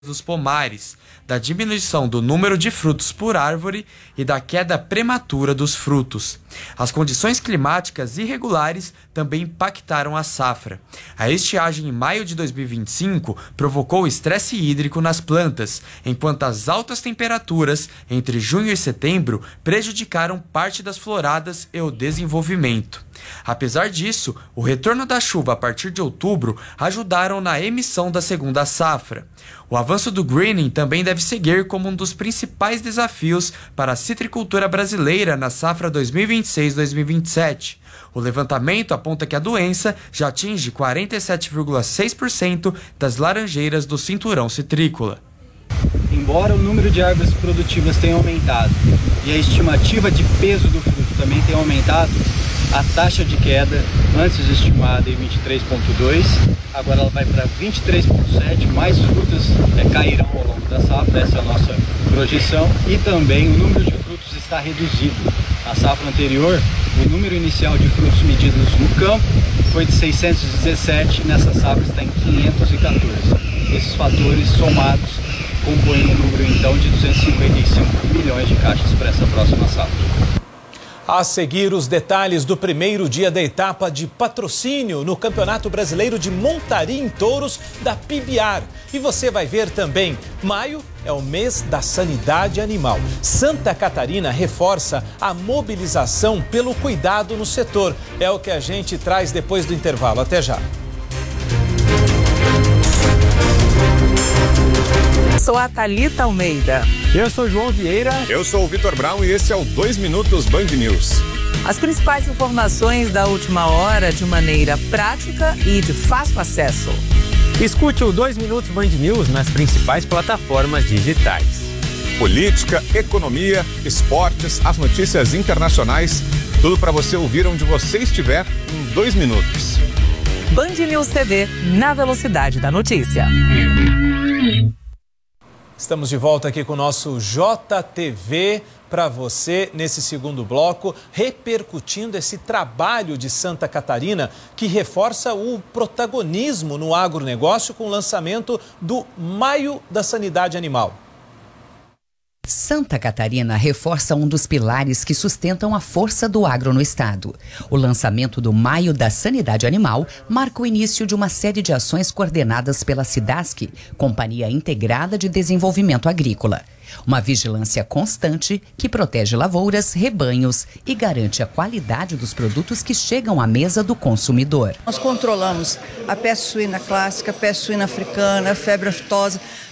dos pomares, da diminuição do número de frutos por árvore e da queda prematura dos frutos. As condições climáticas irregulares também impactaram a safra. A estiagem em maio de 2025 provocou estresse hídrico nas plantas, enquanto as altas temperaturas entre junho e setembro prejudicaram parte das floradas e o desenvolvimento. Apesar disso, o retorno da chuva a partir de outubro ajudaram na emissão da segunda safra. O avanço do greening também deve seguir como um dos principais desafios para a citricultura brasileira na safra 2026-2027. O levantamento aponta que a doença já atinge 47,6% das laranjeiras do cinturão citrícola. Embora o número de árvores produtivas tenha aumentado e a estimativa de peso do fruto também tenha aumentado, a taxa de queda, antes estimada em 23,2, agora ela vai para 23,7, mais frutas cairão ao longo da safra, essa é a nossa projeção, e também o número de frutos está reduzido. Na safra anterior, o número inicial de frutos medidos no campo foi de 617, nessa safra está em 514. Esses fatores somados compõem um número então de 255 milhões de caixas para essa próxima safra. A seguir, os detalhes do primeiro dia da etapa de patrocínio no Campeonato Brasileiro de Montaria em Touros da PIBIAR. E você vai ver também, maio é o mês da sanidade animal. Santa Catarina reforça a mobilização pelo cuidado no setor. É o que a gente traz depois do intervalo. Até já. Sou a Thalita Almeida. Eu sou o João Vieira. Eu sou o Vitor Brown e esse é o 2 Minutos Band News. As principais informações da última hora de maneira prática e de fácil acesso. Escute o 2 Minutos Band News nas principais plataformas digitais. Política, economia, esportes, as notícias internacionais, tudo para você ouvir onde você estiver em 2 minutos. Band News TV, na velocidade da notícia. Estamos de volta aqui com o nosso JTV para você nesse segundo bloco, repercutindo esse trabalho de Santa Catarina que reforça o protagonismo no agronegócio com o lançamento do Maio da Sanidade Animal. Santa Catarina reforça um dos pilares que sustentam a força do agro no estado. O lançamento do Maio da Sanidade Animal marca o início de uma série de ações coordenadas pela SIDASC, Companhia Integrada de Desenvolvimento Agrícola. Uma vigilância constante que protege lavouras, rebanhos e garante a qualidade dos produtos que chegam à mesa do consumidor. Nós controlamos a peste suína clássica, a peste suína africana, a febre aftosa.